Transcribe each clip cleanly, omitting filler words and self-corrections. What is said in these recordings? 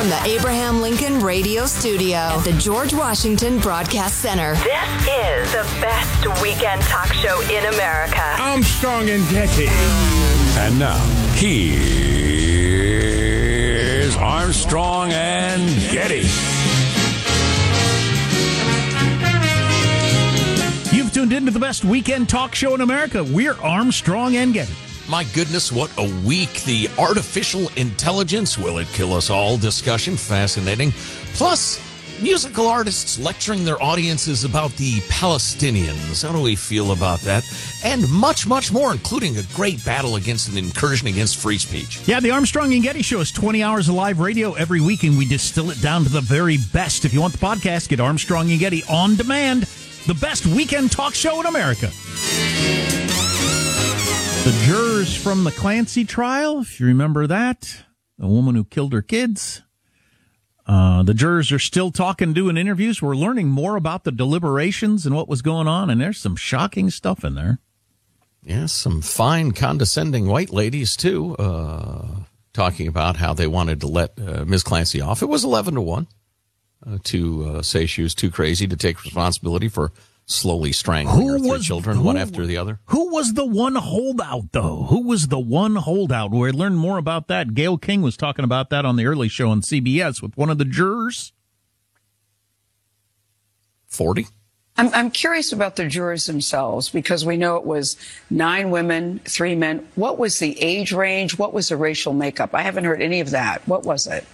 from the Abraham Lincoln Radio Studio at the George Washington Broadcast Center. This is the best weekend talk show in America. Armstrong and Getty. And now, here's Armstrong and Getty. You've tuned into the best weekend talk show in America. We're Armstrong and Getty. My goodness, what a week. The artificial intelligence, will it kill us all? Discussion, fascinating. Plus, musical artists lecturing their audiences about the Palestinians. How do we feel about that? And much, much more, including a great battle against an incursion against free speech. Yeah, the Armstrong and Getty Show is 20 hours of live radio every week, and we distill it down to the very best. If you want the podcast, get Armstrong and Getty on demand. The best weekend talk show in America. The jurors from the Clancy trial, if you remember that, the woman who killed her kids. The jurors are still talking, doing interviews. We're learning more about the deliberations and what was going on, and there's some shocking stuff in there. Yes, some fine, condescending white ladies, too, talking about how they wanted to let Ms. Clancy off. It was 11-1 to say she was too crazy to take responsibility for slowly strangling her three children, one after the other. Who was the one holdout, though? Who was the one holdout? We learned more about that. Gayle King was talking about that on the early show on CBS with one of the jurors. 40? I'm curious about the jurors themselves, because we know it was 9 women, 3 men. What was the age range? What was the racial makeup? I haven't heard any of that. What was it?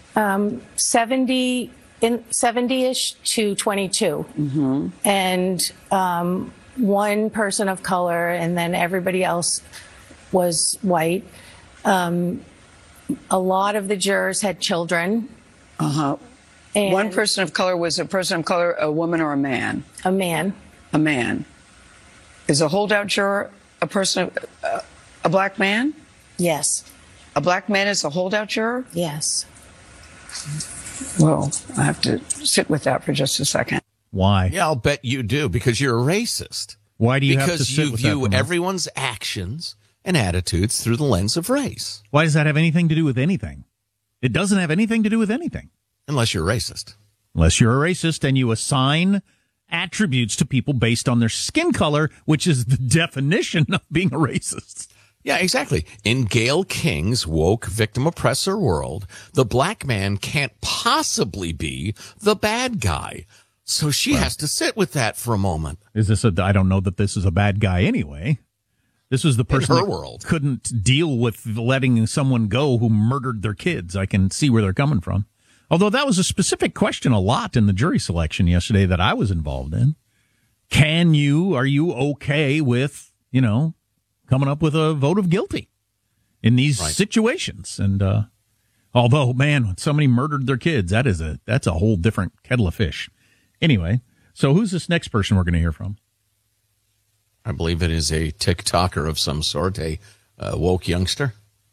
70-ish to 22. Mm-hmm. And one person of color, and then everybody else was white. A lot of the jurors had children. Uh-huh. And one person of color. Was a person of color a woman or a man? A man. A man. Is a holdout juror a person, a black man? Yes. A black man is a holdout juror? Yes. Well, I have to sit with that for just a second. Why? Yeah, I'll bet you do, because you're a racist. Why do you have to sit with that? Because you view everyone's actions and attitudes through the lens of race. Why does that have anything to do with anything? It doesn't have anything to do with anything. Unless you're racist. Unless you're a racist and you assign attributes to people based on their skin color, which is the definition of being a racist. Yeah, exactly. In Gayle King's woke victim oppressor world, the black man can't possibly be the bad guy. So she has to sit with that for a moment. I don't know that this is a bad guy anyway. This was the person in her that world couldn't deal with letting someone go who murdered their kids. I can see where they're coming from. Although that was a specific question a lot in the jury selection yesterday that I was involved in. Are you okay with, coming up with a vote of guilty in these situations? And although, man, when somebody murdered their kids, that's a whole different kettle of fish. Anyway, so who's this next person we're going to hear from? I believe it is a TikToker of some sort, a woke youngster.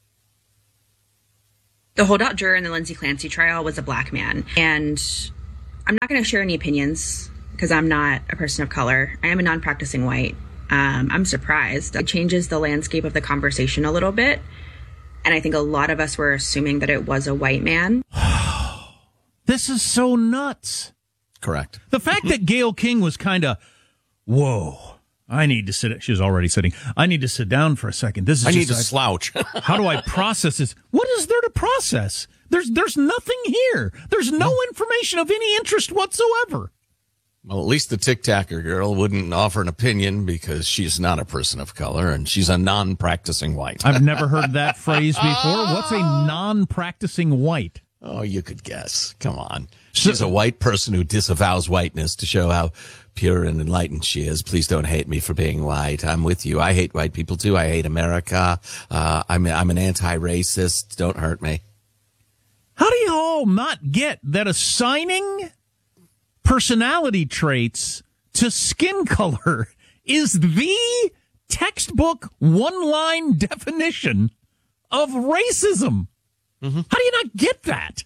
The holdout juror in the Lindsay Clancy trial was a black man. And I'm not going to share any opinions because I'm not a person of color. I am a non-practicing white. I'm surprised. It changes the landscape of the conversation a little bit. And I think a lot of us were assuming that it was a white man. This is so nuts. Correct. The fact that Gayle King was kind of, whoa, I need to sit. She's already sitting. I need to sit down for a second. I need to slouch. How do I process this? What is there to process? There's nothing here. There's no information of any interest whatsoever. Well, at least the TikToker girl wouldn't offer an opinion because she's not a person of color and she's a non-practicing white. I've never heard that phrase before. What's a non-practicing white? Oh, you could guess. Come on. She's a white person who disavows whiteness to show how pure and enlightened she is. Please don't hate me for being white. I'm with you. I hate white people too. I hate America. I'm an anti-racist. Don't hurt me. How do you all not get that assigning personality traits to skin color is the textbook one-line definition of racism? Mm-hmm. How do you not get that?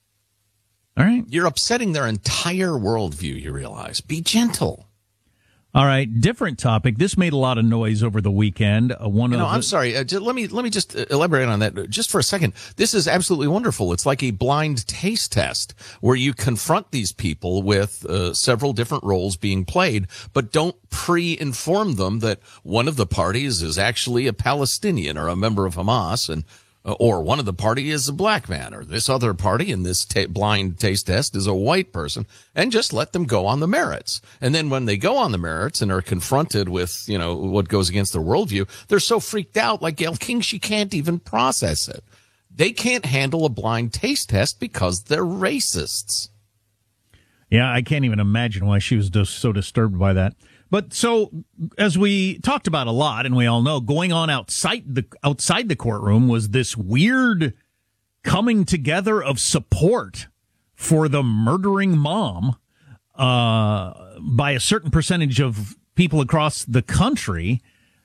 All right. You're upsetting their entire worldview, you realize. Be gentle. All right, different topic. This made a lot of noise over the weekend. I'm sorry. Let me just elaborate on that just for a second. This is absolutely wonderful. It's like a blind taste test where you confront these people with several different roles being played, but don't pre-inform them that one of the parties is actually a Palestinian or a member of Hamas, and or one of the party is a black man, or this other party in this blind taste test is a white person, and just let them go on the merits. And then when they go on the merits and are confronted with, what goes against their worldview, they're so freaked out, like Gayle King, she can't even process it. They can't handle a blind taste test because they're racists. Yeah, I can't even imagine why she was just so disturbed by that. But so, as we talked about a lot, and we all know, going on outside the courtroom was this weird coming together of support for the murdering mom by a certain percentage of people across the country,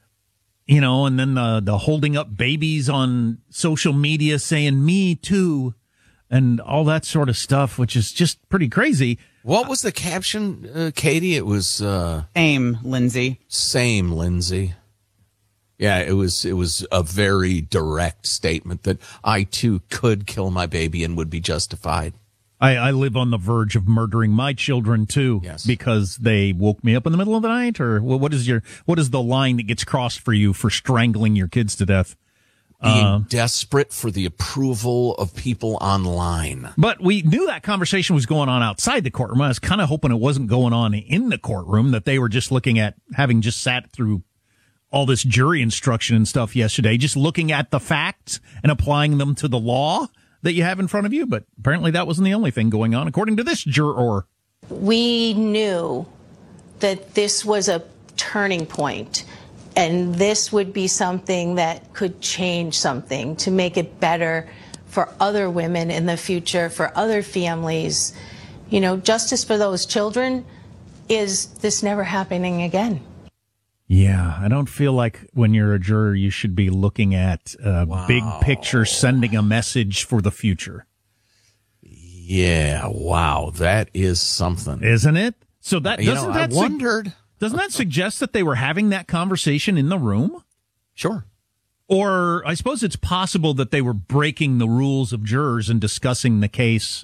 and then the holding up babies on social media saying, "Me too," and all that sort of stuff, which is just pretty crazy. What was the caption, Katie? It was same, Lindsay. Same, Lindsay. Yeah, it was a very direct statement that I too could kill my baby and would be justified. I live on the verge of murdering my children too, yes, because they woke me up in the middle of the night. Or what is the line that gets crossed for you for strangling your kids to death? Being desperate for the approval of people online. But we knew that conversation was going on outside the courtroom. I was kind of hoping it wasn't going on in the courtroom, that they were just looking at, having just sat through all this jury instruction and stuff yesterday, just looking at the facts and applying them to the law that you have in front of you. But apparently that wasn't the only thing going on, according to this juror. We knew that this was a turning point. And this would be something that could change something to make it better for other women in the future, for other families. Justice for those children. Is this never happening again? Yeah, I don't feel like when you're a juror, you should be looking at big picture, sending a message for the future. Yeah, wow, that is something. Isn't it? So that doesn't I wondered. Doesn't that suggest that they were having that conversation in the room? Sure. Or I suppose it's possible that they were breaking the rules of jurors and discussing the case,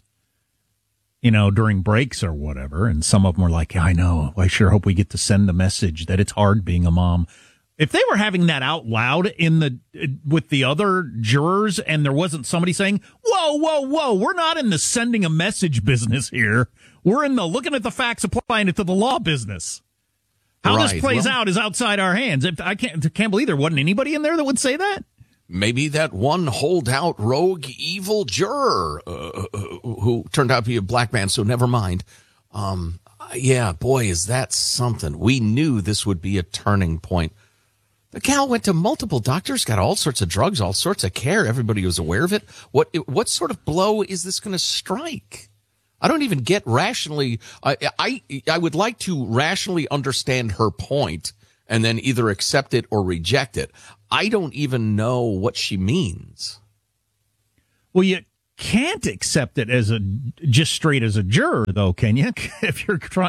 during breaks or whatever. And some of them were like, yeah, I know. I sure hope we get to send the message that it's hard being a mom. If they were having that out loud with the other jurors and there wasn't somebody saying, whoa, we're not in the sending a message business here. We're in the looking at the facts, applying it to the law business. How this plays out is outside our hands. I can't believe there wasn't anybody in there that would say that. Maybe that one holdout, rogue, evil juror who turned out to be a black man, so never mind. Yeah, boy, is that something. We knew this would be a turning point. The gal went to multiple doctors, got all sorts of drugs, all sorts of care. Everybody was aware of it. What sort of blow is this going to strike? I don't even get rationally. I would like to rationally understand her point and then either accept it or reject it. I don't even know what she means. Well, you can't accept it as just straight as a juror, though, can you? If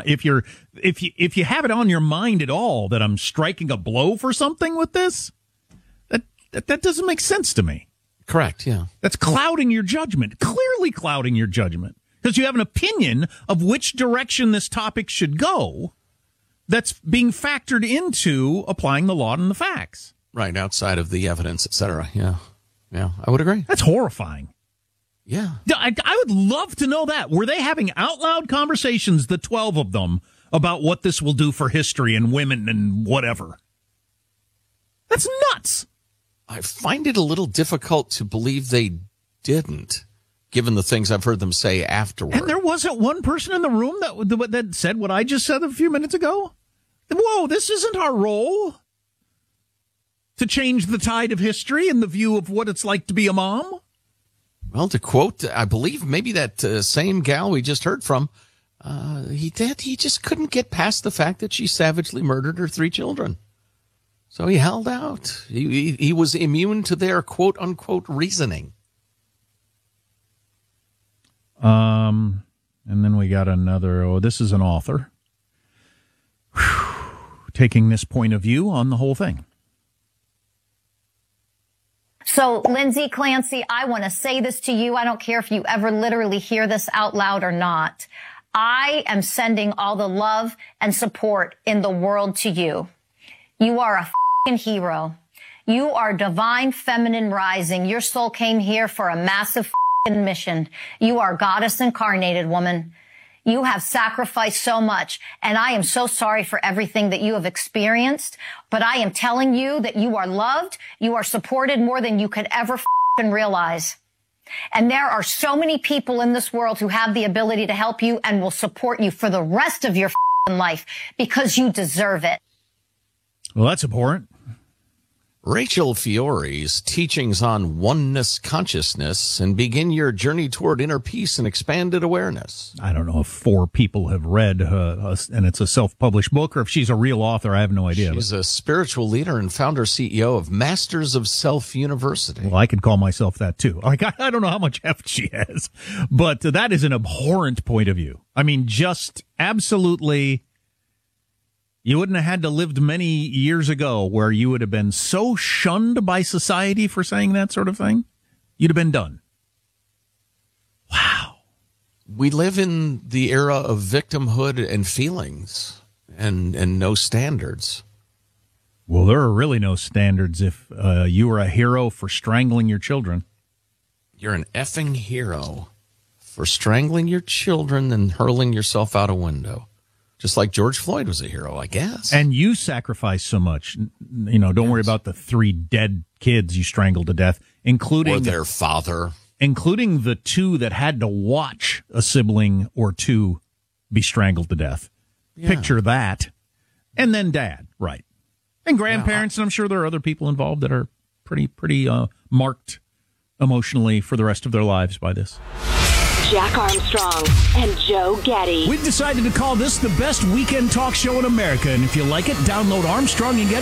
you have it on your mind at all that I'm striking a blow for something with this, that doesn't make sense to me. Correct. Yeah, that's clouding your judgment. Clearly clouding your judgment. Because you have an opinion of which direction this topic should go that's being factored into applying the law and the facts. Right, outside of the evidence, et cetera. Yeah, I would agree. That's horrifying. Yeah. I would love to know that. Were they having out loud conversations, the 12 of them, about what this will do for history and women and whatever? That's nuts. I find it a little difficult to believe they didn't, given the things I've heard them say afterward. And there wasn't one person in the room that said what I just said a few minutes ago? Whoa, this isn't our role to change the tide of history and the view of what it's like to be a mom? Well, to quote, I believe maybe that same gal we just heard from, he just couldn't get past the fact that she savagely murdered her 3 children. So he held out. He was immune to their quote-unquote reasoning. And then we got another, this is an author. taking this point of view on the whole thing. So, Lindsay Clancy, I want to say this to you. I don't care if you ever literally hear this out loud or not. I am sending all the love and support in the world to you. You are a f***ing hero. You are divine feminine rising. Your soul came here for a massive f***ing mission. You are goddess incarnated, woman. You have sacrificed so much, and I am so sorry for everything that you have experienced, but I am telling you that you are loved, you are supported more than you could ever f***ing realize. And there are so many people in this world who have the ability to help you and will support you for the rest of your f***ing life because you deserve it. Well, that's abhorrent. Rachel Fiore's teachings on oneness consciousness and begin your journey toward inner peace and expanded awareness. I don't know if 4 people have read, and it's a self-published book, or if she's a real author. I have no idea. She's a spiritual leader and founder CEO of Masters of Self University. Well, I can call myself that too. Like, I don't know how much heft she has, but that is an abhorrent point of view. I mean, just absolutely. You wouldn't have had to lived many years ago where you would have been so shunned by society for saying that sort of thing. You'd have been done. Wow. We live in the era of victimhood and feelings and no standards. Well, there are really no standards if you were a hero for strangling your children. You're an effing hero for strangling your children and hurling yourself out a window. Just like George Floyd was a hero, I guess. And you sacrificed so much. You know, don't worry about the 3 dead kids you strangled to death, including or their father, including the 2 that had to watch a sibling or 2 be strangled to death. Yeah. Picture that. And then dad, right. And grandparents, and I'm sure there are other people involved that are pretty marked emotionally for the rest of their lives by this. Jack Armstrong and Joe Getty. We've decided to call this the best weekend talk show in America, and if you like it, download Armstrong and Getty